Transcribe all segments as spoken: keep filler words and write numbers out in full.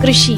कृषि।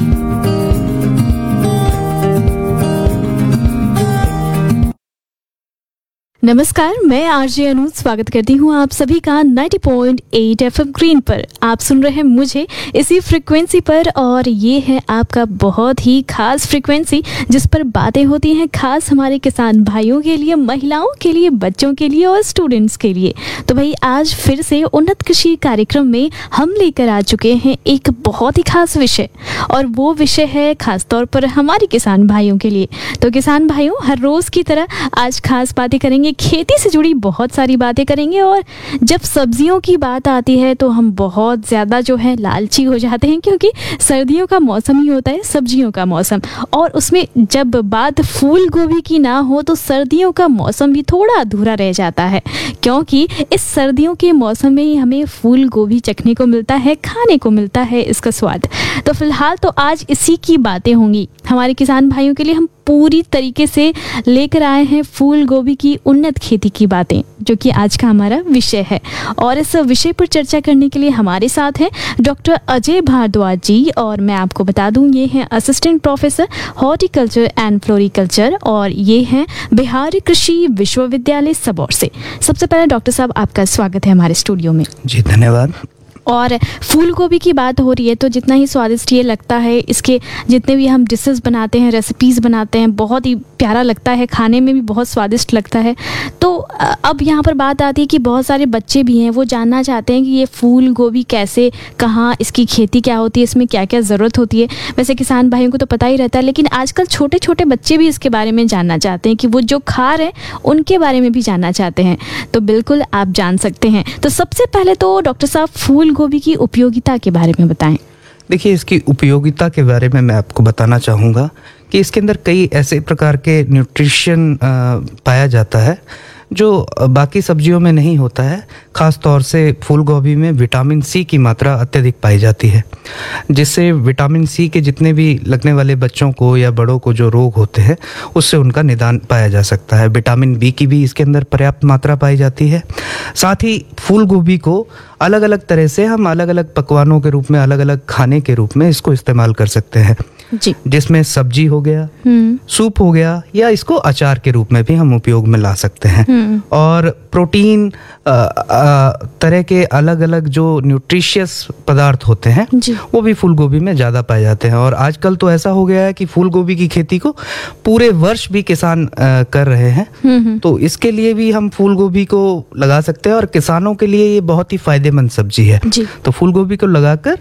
नमस्कार, मैं आरजे अनु स्वागत करती हूँ आप सभी का नब्बे पॉइंट आठ एफएम ग्रीन पर। आप सुन रहे हैं मुझे इसी फ्रिक्वेंसी पर और ये है आपका बहुत ही खास फ्रिक्वेंसी जिस पर बातें होती हैं खास हमारे किसान भाइयों के लिए, महिलाओं के लिए, बच्चों के लिए और स्टूडेंट्स के लिए। तो भाई आज फिर से उन्नत कृषि कार्यक्रम में हम लेकर आ चुके हैं एक बहुत ही खास विषय, और वो विषय है खास तौर पर हमारे किसान भाइयों के लिए। तो किसान भाइयों, हर रोज़ की तरह आज खास बातें करेंगे, खेती से जुड़ी बहुत सारी बातें करेंगे। और जब सब्जियों की बात आती है तो हम बहुत ज़्यादा जो है लालची हो जाते हैं, क्योंकि सर्दियों का मौसम ही होता है सब्जियों का मौसम, और उसमें जब बात फूल गोभी की ना हो तो सर्दियों का मौसम भी थोड़ा अधूरा रह जाता है, क्योंकि इस सर्दियों के मौसम में ही हमें फूल गोभी चखने को मिलता है, खाने को मिलता है इसका स्वाद। तो फिलहाल तो आज इसी की बातें होंगी। हमारे किसान भाइयों के लिए हम पूरी तरीके से लेकर आए हैं फूल गोभी की उन्नत खेती की बातें, जो कि आज का हमारा विषय है। और इस विषय पर चर्चा करने के लिए हमारे साथ हैं डॉक्टर अजय भारद्वाज जी, और मैं आपको बता दूं ये हैं assistant professor horticulture and floriculture, और ये हैं बिहार कृषि विश्वविद्यालय सबौर से। सबसे पहले डॉक्टर साहब, आपका स्वागत है हमारे स्टूडियो में। जी धन्यवाद। और फूल गोभी की बात हो रही है तो जितना ही स्वादिष्ट ये लगता है, इसके जितने भी हम डिशेस बनाते हैं, रेसिपीज़ बनाते हैं, बहुत ही प्यारा लगता है, खाने में भी बहुत स्वादिष्ट लगता है। तो अब यहाँ पर बात आती है कि बहुत सारे बच्चे भी हैं, वो जानना चाहते हैं कि ये फूल गोभी कैसे, कहाँ इसकी खेती क्या होती है, इसमें क्या क्या ज़रूरत होती है। वैसे किसान भाइयों को तो पता ही रहता है, लेकिन आजकल छोटे छोटे बच्चे भी इसके बारे में जानना चाहते हैं कि वो जो खा रहे हैं उनके बारे में भी जानना चाहते हैं। तो बिल्कुल आप जान सकते हैं। तो सबसे पहले तो डॉक्टर साहब फूल गोभी की उपयोगिता के बारे में बताएं। देखिए, इसकी उपयोगिता के बारे में मैं आपको बताना चाहूँगा कि इसके अंदर कई ऐसे प्रकार के न्यूट्रिशन पाया जाता है जो बाकी सब्जियों में नहीं होता है। ख़ास तौर से फूल गोभी में विटामिन सी की मात्रा अत्यधिक पाई जाती है, जिससे विटामिन सी के जितने भी लगने वाले बच्चों को या बड़ों को जो रोग होते हैं उससे उनका निदान पाया जा सकता है। विटामिन बी की भी इसके अंदर पर्याप्त मात्रा पाई जाती है। साथ ही फूल गोभी को अलग अलग तरह से हम अलग अलग पकवानों के रूप में, अलग अलग खाने के रूप में इसको इस्तेमाल कर सकते हैं जी, जिसमें सब्जी हो गया, सूप हो गया, या इसको अचार के रूप में भी हम उपयोग में ला सकते हैं। और प्रोटीन आ, आ, तरह के अलग अलग जो न्यूट्रिशियस पदार्थ होते हैं वो भी फूल गोभी में ज़्यादा पाए जाते हैं। और आजकल तो ऐसा हो गया है कि फूल गोभी की खेती को पूरे वर्ष भी किसान आ, कर रहे हैं, तो इसके लिए भी हम फूल गोभी को लगा सकते हैं और किसानों के लिए ये बहुत ही फायदेमंद सब्जी है। तो फूल गोभी को लगाकर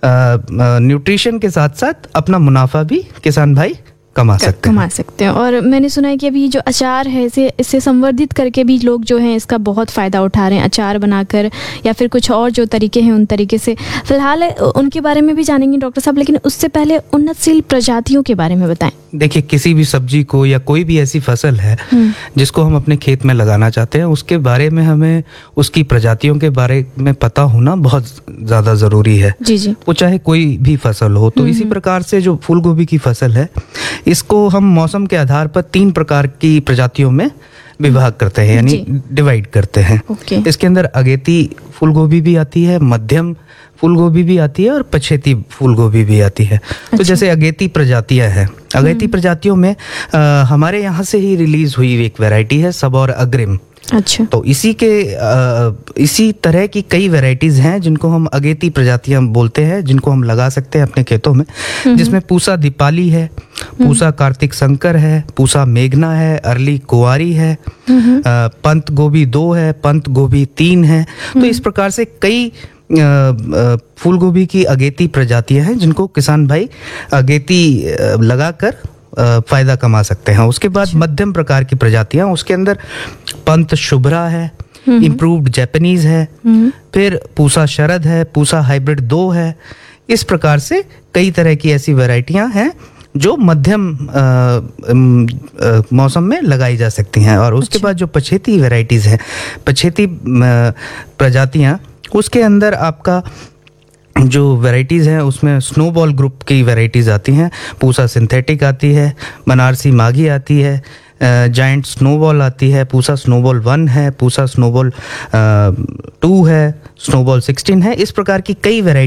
न्यूट्रिशन के साथ साथ अपना मुनाफा भी किसान भाई कमा सकते हैं कमा सकते हैं। और मैंने सुना है कि अभी जो अचार है इसे इससे संवर्धित करके भी लोग जो हैं इसका बहुत फ़ायदा उठा रहे हैं, अचार बनाकर या फिर कुछ और जो तरीके हैं उन तरीके से। फिलहाल उनके बारे में भी जानेंगे डॉक्टर साहब, लेकिन उससे पहले उन्नतशील प्रजातियों के बारे में बताएं। देखिए, किसी भी सब्जी को या कोई भी ऐसी फसल है जिसको हम अपने खेत में लगाना चाहते हैं, उसके बारे में हमें उसकी प्रजातियों के बारे में पता होना बहुत ज़्यादा ज़रूरी है। जी जी। वो चाहे कोई भी फसल हो। तो इसी प्रकार से जो फूल गोभी की फसल है, इसको हम मौसम के आधार पर तीन प्रकार की प्रजातियों में विभाग करते हैं, यानी डिवाइड करते हैं। okay. इसके अंदर अगेती फूल गोभी भी आती है, मध्यम फूल गोभी भी आती है और पछेती फूल गोभी भी आती है। अच्छा। तो जैसे अगेती प्रजातियां हैं, अगेती प्रजातियों में आ, हमारे यहाँ से ही रिलीज हुई एक वैरायटी है सबौर अग्रिम। अच्छा। तो इसी के आ, इसी तरह की कई वैरायटीज हैं जिनको हम अगेती प्रजातियां बोलते हैं, जिनको हम लगा सकते हैं अपने खेतों में, जिसमें पूसा दीपाली है, पूसा कार्तिक शंकर है, पूसा मेघना है, अरली कुंवारी है, आ, पंत गोभी दो है, पंत गोभी तीन है। तो इस प्रकार से कई फूल गोभी की अगेती प्रजातियां हैं जिनको किसान भाई अगेती लगाकर फायदा कमा सकते हैं। उसके बाद मध्यम प्रकार की प्रजातियां, उसके अंदर पंत शुभ्रा है, इम्प्रूव्ड जापानीज है, फिर पूसा शरद है, पूसा हाइब्रिड दो है। इस प्रकार से कई तरह की ऐसी वैरायटियां हैं जो मध्यम मौसम में लगाई जा सकती हैं। और उसके अच्छा। बाद जो पछेती वैरायटीज हैं, पछेती प्रजातियां, उसके अंदर आपका जो वैरायटीज़ हैं उसमें स्नोबॉल ग्रुप की वैरायटीज़ आती हैं। पूसा सिंथेटिक आती है, बनारसी माघी आती है, जायंट स्नोबॉल आती है, पूसा स्नोबॉल वन है, पूसा स्नोबॉल टू है, स्नोबॉल सिक्सटीन है। इस प्रकार की कई वैरायटी